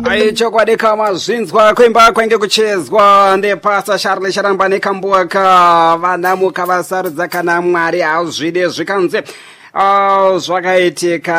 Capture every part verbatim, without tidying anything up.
aichokwadi kama zvinzwa kuimba kwenge kuchezwa ndepasa Charles Sharamba nekambuaka vanamuka vasarudza kana Mwari hazvide zvikanze Oh, zvakaitika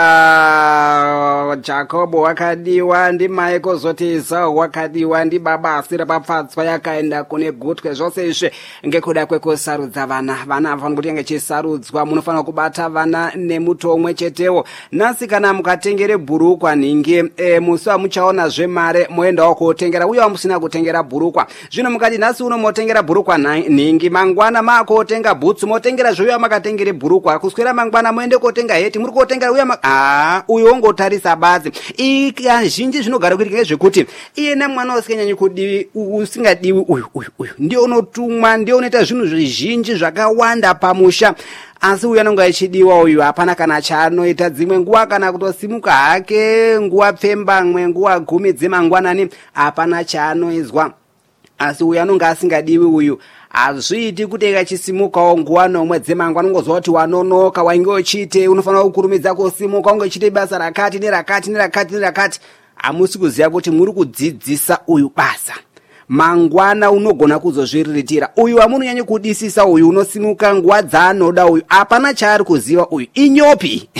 Jacobo wakadiwa ndimai kozoti Esau wakadiwa ndibaba asira papfatswa yakaenda kune gutwe zvose izvi ngekuda kwekusarudza vana vana vanofana kuti yange chisarudzwa munofanira kubata vana nemuto umwe chetewo nhasi kana mukatengere bhurukwa ningi e, musi wamuchaona zvemare moendawo kotengera uye wamusina kutengera bhurukwa zvino mukati nhasi uno motengera bhurukwa ningi mangwana makotenga bhutsu motengera zvoyo makatengere bhurukwa kuswera mangwana moende kotenga heti muri kotenga uya ah uyo ongotarisa bazi ikazhinji zvinogara kuitika zvekuti iyena mwana usinganyanyi kudiwi usingadiwi uyu uyu uyu ndio unotumwa ndio unoita zvinhu zvizhinji zvakawanda pamusha asi uyu anonga achidiwa uyu hapana kana chaanoita dzimwe nguwa kana kutosimuka hake nguwa pfemba mwe nguwa gumi dzemangwanani hapana chaanoizwa asi uyu anonga asingadiwi uyu hazviiti kuti ikachisimukawo nguwa nomwe dzemangwana unongozwa kuti wanonoka wainge uchiite unofanira kukurumidza kusimuka unge uchiite basa rakati nerakati nerakati nerakati hamusi kuziva kuti muri kudzidzisa uyu basa mangwana unogona kuzozviriritira uyu hamunonyanyi kudisisa uyu unosimuka nguwa dzaanoda uyu hapana chaari kuziva uyu inyopi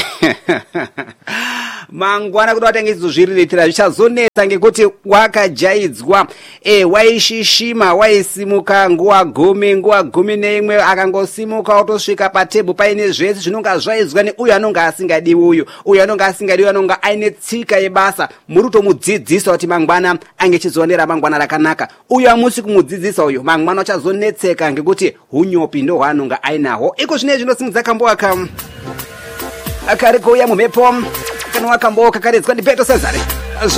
mangwana kuti watange chizozviriritira zvichazonetsa ngekuti wakajaidzwa e waishishima waisimuka nguwa gumi nguwa gumi neimwe akangosimuka otosvika patebho paine zvese zvinonga zvaizwa neuyu anonga asingadiwi uyu uyu anonga asingadiwi anonga aine tsika yebasa muri kutomudzidzisa kuti mangwana ange chizoonera mangwana rakanaka uyu hamusi kumudzidzisa uyu mangwana achazonetseka ngekuti unyopi ndo hwaanonga ainaho iko zvine zvinosimudza kamboaka akari kuuya mumhepo kana wakamboka karedzwa ndipeto Cesare